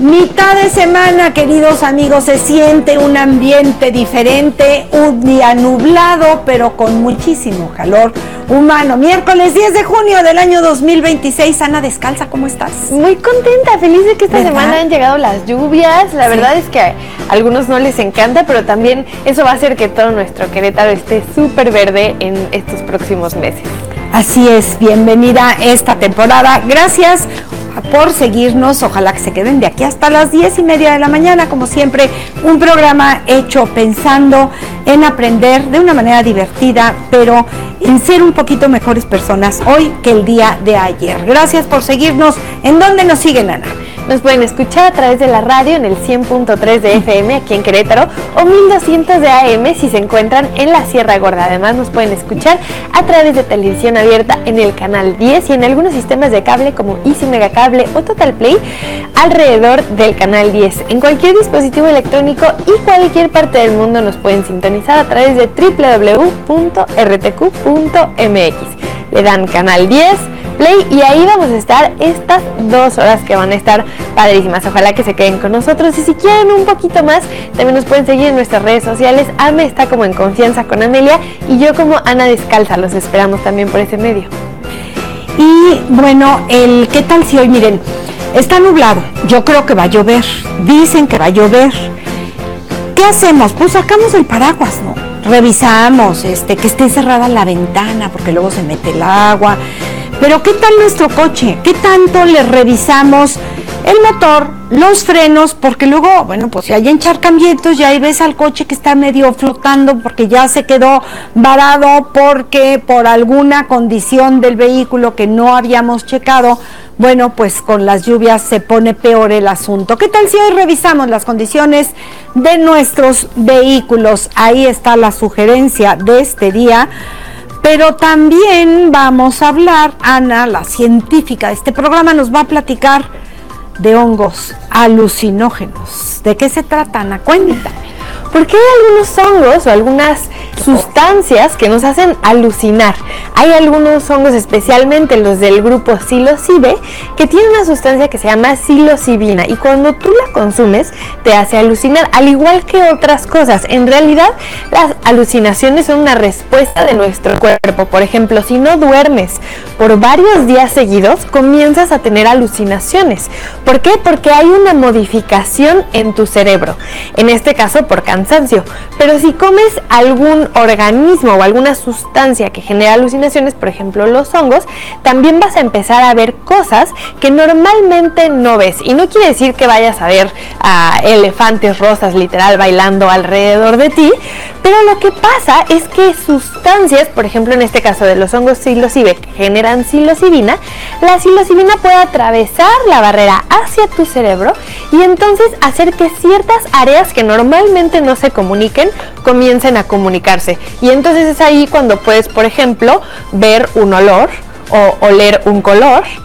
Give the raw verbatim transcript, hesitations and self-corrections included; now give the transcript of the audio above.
Mitad de semana, queridos amigos, se siente un ambiente diferente, un día nublado, pero con muchísimo calor humano. Miércoles diez de junio del año dos mil veintiséis. Ana Descalza, ¿cómo estás? Muy contenta, feliz de que esta ¿verdad? semana han llegado las lluvias. La sí. verdad es que a algunos no les encanta, pero también eso va a hacer que todo nuestro Querétaro esté súper verde en estos próximos meses. Así es, bienvenida esta temporada. Gracias por seguirnos, ojalá que se queden de aquí hasta las diez y media de la mañana, como siempre, un programa hecho pensando en aprender de una manera divertida, pero en ser un poquito mejores personas hoy que el día de ayer. Gracias por seguirnos. ¿En dónde nos siguen, Ana? Nos pueden escuchar a través de la radio en el cien punto tres de F M aquí en Querétaro o mil doscientos de A M si se encuentran en la Sierra Gorda. Además nos pueden escuchar a través de televisión abierta en el canal diez y en algunos sistemas de cable como Easy Megacable o Total Play alrededor del canal diez. En cualquier dispositivo electrónico y cualquier parte del mundo nos pueden sintonizar a través de doble u doble u doble u punto r t q punto m x. Le dan canal diez, Play, y ahí vamos a estar estas dos horas que van a estar padrísimas. Ojalá que se queden con nosotros, y si quieren un poquito más, también nos pueden seguir en nuestras redes sociales. Ame está como En Confianza con Amelia y yo como Ana Descalza. Los esperamos también por ese medio. Y bueno, el ¿qué tal si hoy? Miren, está nublado, yo creo que va a llover, dicen que va a llover. ¿Qué hacemos? Pues sacamos el paraguas, ¿no? Revisamos este, que esté cerrada la ventana, porque luego se mete el agua. Pero ¿qué tal nuestro coche? ¿Qué tanto le revisamos el motor, los frenos? Porque luego, bueno, pues si hay encharcamientos y ahí ves al coche que está medio flotando porque ya se quedó varado porque por alguna condición del vehículo que no habíamos checado, bueno, pues con las lluvias se pone peor el asunto. ¿Qué tal si hoy revisamos las condiciones de nuestros vehículos? Ahí está la sugerencia de este día. Pero también vamos a hablar, Ana, la científica de este programa, nos va a platicar de hongos alucinógenos. ¿De qué se trata, Ana? Cuéntame. Porque hay algunos hongos o algunas sustancias que nos hacen alucinar. Hay algunos hongos, especialmente los del grupo psilocibe, que tienen una sustancia que se llama psilocibina, y cuando tú la consumes te hace alucinar, al igual que otras cosas. En realidad, las alucinaciones son una respuesta de nuestro cuerpo. Por ejemplo, si no duermes por varios días seguidos, comienzas a tener alucinaciones. ¿Por qué? Porque hay una modificación en tu cerebro, en este caso por cansancio. Pero si comes algún organismo o alguna sustancia que genera alucinaciones, por ejemplo los hongos, también vas a empezar a ver cosas que normalmente no ves. Y no quiere decir que vayas a ver a elefantes rosas literal bailando alrededor de ti, pero lo que pasa es que sustancias, por ejemplo en este caso de los hongos psilocibe, que generan psilocibina, la psilocibina puede atravesar la barrera hacia tu cerebro y entonces hacer que ciertas áreas que normalmente no se comuniquen comiencen a comunicarse. Y entonces es ahí cuando puedes, por ejemplo, ver un olor o oler un color